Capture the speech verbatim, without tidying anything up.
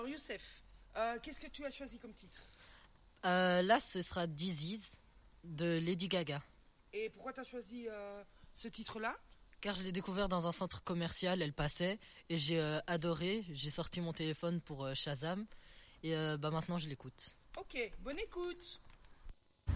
Alors Youssef, euh, qu'est-ce que tu as choisi comme titre? Euh, là, ce sera This Is de Lady Gaga. Et pourquoi tu as choisi euh, ce titre-là? Car je l'ai découvert dans un centre commercial, elle passait, et j'ai euh, adoré. J'ai sorti mon téléphone pour euh, Shazam, et euh, bah maintenant je l'écoute. Ok, bonne écoute.